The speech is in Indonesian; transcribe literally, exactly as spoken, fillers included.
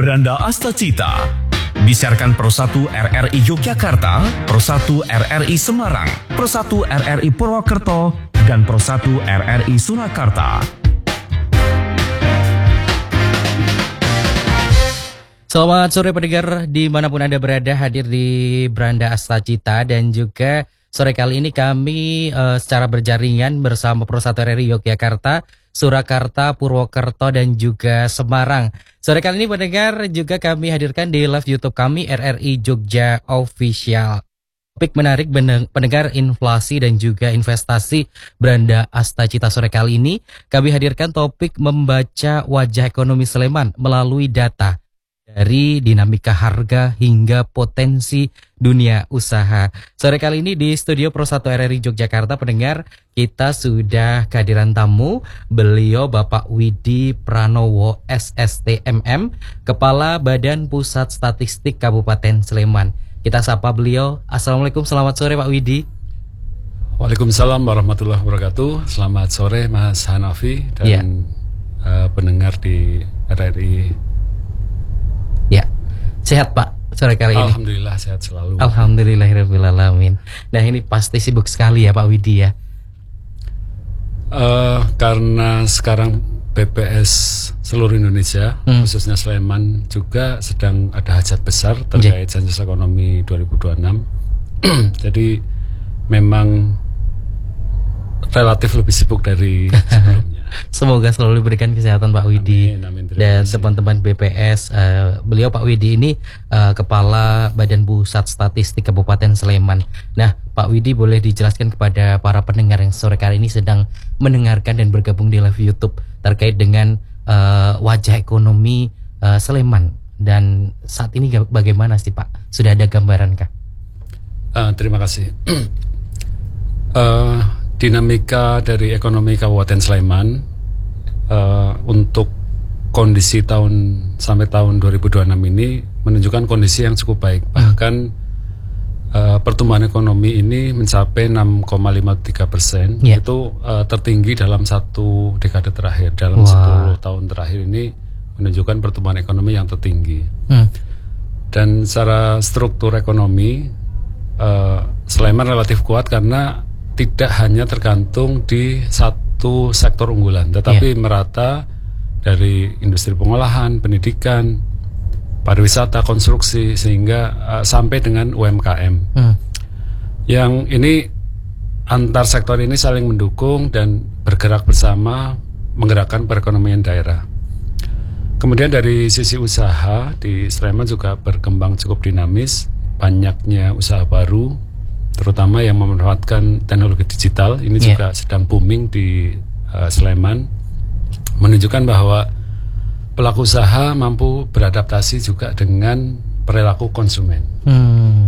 Branda Astacita. Disiarkan Pro satu R R I Yogyakarta, Pro satu R R I Semarang, Pro satu R R I Purwokerto, dan Pro satu R R I Surakarta. Selamat sore pendengar dimanapun Anda berada, hadir di Branda Astacita, dan juga sore kali ini kami uh, secara berjaringan bersama Pro satu R R I Yogyakarta, Surakarta, Purwokerto, dan juga Semarang. Sore kali ini pendengar juga kami hadirkan di live YouTube kami R R I Jogja Official. Topik menarik pendengar, inflasi dan juga investasi Branda Astacita. Sore kali ini kami hadirkan topik membaca wajah ekonomi Sleman melalui data dari dinamika harga hingga potensi dunia usaha. Sore kali ini di studio Pro satu R R I Yogyakarta pendengar, kita sudah kehadiran tamu. Beliau Bapak Widi Pranowo S S T M M, Kepala Badan Pusat Statistik Kabupaten Sleman. Kita sapa beliau. Assalamualaikum, selamat sore Pak Widi. Waalaikumsalam warahmatullahi wabarakatuh. Selamat sore Mas Hanafi dan ya. uh, pendengar di R R I. Ya, sehat Pak sore kali ini. Alhamdulillah sehat selalu. Alhamdulillahirrahmanirrahim. Nah ini pasti sibuk sekali ya Pak Widi ya. Uh, karena sekarang B P S seluruh Indonesia, hmm. khususnya Sleman juga sedang ada hajat besar terkait sensus ekonomi dua ribu dua puluh enam. Jadi memang relatif lebih sibuk dari sebelumnya. Semoga selalu diberikan kesehatan Pak Widi. Amin, amin, dan teman-teman B P S. Uh, beliau Pak Widi ini uh, Kepala Badan Pusat Statistik Kabupaten Sleman. Nah Pak Widi, boleh dijelaskan kepada para pendengar yang sore kali ini sedang mendengarkan dan bergabung di live YouTube terkait dengan uh, wajah ekonomi uh, Sleman, dan saat ini bagaimana sih Pak? Sudah ada gambaran kah? Uh, terima kasih. uh, Dinamika dari ekonomi Kabupaten Sleman uh, untuk kondisi tahun sampai tahun dua ribu dua puluh enam ini menunjukkan kondisi yang cukup baik. Bahkan uh, pertumbuhan ekonomi ini mencapai enam koma lima tiga persen. Yeah. Itu uh, tertinggi dalam satu dekade terakhir. Dalam wow. sepuluh tahun terakhir ini menunjukkan pertumbuhan ekonomi yang tertinggi. Hmm. Dan secara struktur ekonomi uh, Sleman relatif kuat karena tidak hanya tergantung di satu sektor unggulan, tetapi yeah. merata dari industri pengolahan, pendidikan, pariwisata, konstruksi, sehingga uh, sampai dengan U M K M. Hmm. Yang ini antar sektor ini saling mendukung dan bergerak bersama menggerakkan perekonomian daerah. Kemudian dari sisi usaha di Sleman juga berkembang cukup dinamis, banyaknya usaha baru, terutama yang memanfaatkan teknologi digital ini yeah. juga sedang booming di uh, Sleman, menunjukkan bahwa pelaku usaha mampu beradaptasi juga dengan perilaku konsumen. Hmm.